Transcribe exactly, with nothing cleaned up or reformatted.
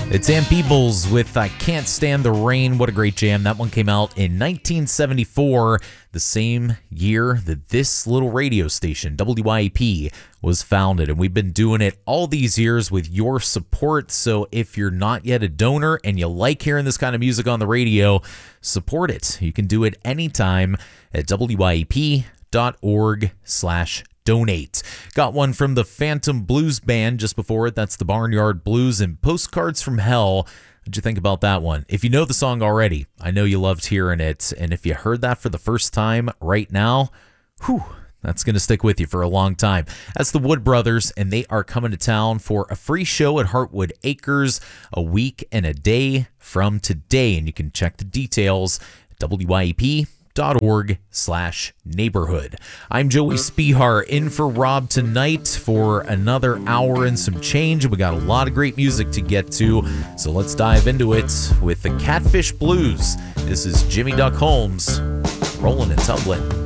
It's Ann Peebles with I Can't Stand the Rain. What a great jam. That one came out in nineteen seventy-four, the same year that this little radio station, W I A P, was founded. And we've been doing it all these years with your support. So if you're not yet a donor and you like hearing this kind of music on the radio, support it. You can do it anytime at W I A P dot org slash donate. Got one from the Phantom Blues Band just before it. That's the Barnyard Blues and Postcards from Hell. What'd you think about that one? If you know the song already, I know you loved hearing it. And if you heard that for the first time right now, whew, that's going to stick with you for a long time. That's the Wood Brothers, and they are coming to town for a free show at Heartwood Acres a week and a day from today. And you can check the details at W I A P dot org slash neighborhood. I'm Joey Spihar in for Rob tonight for another hour and some change. We got a lot of great music to get to, so let's dive into it with the Catfish Blues. This is Jimmy Duck Holmes, rolling and tumbling.